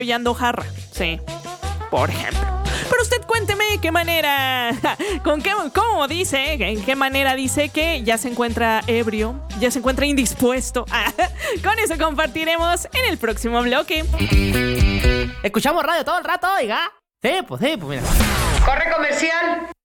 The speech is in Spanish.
apoyando jarra. Sí, por ejemplo. Pero usted cuénteme qué manera, cómo dice, en qué manera dice que ya se encuentra ebrio, ya se encuentra indispuesto. Con eso compartiremos en el próximo bloque. Escuchamos radio todo el rato, oiga. Sí, pues mira. Corre comercial.